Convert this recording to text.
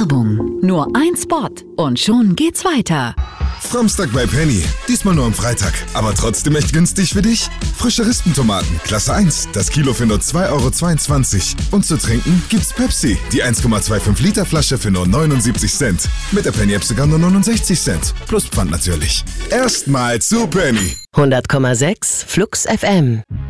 Werbung. Nur ein Spot und schon geht's weiter. Samstag bei Penny. Diesmal nur am Freitag. Aber trotzdem echt günstig für dich? Frische Rispentomaten, Klasse 1. Das Kilo für nur 2,22 €. Und zu trinken gibt's Pepsi. Die 1,25 Liter Flasche für nur 79 Cent. Mit der Penny-App sogar nur 69 Cent. Plus Pfand natürlich. Erstmal zu Penny. 100,6 Flux FM.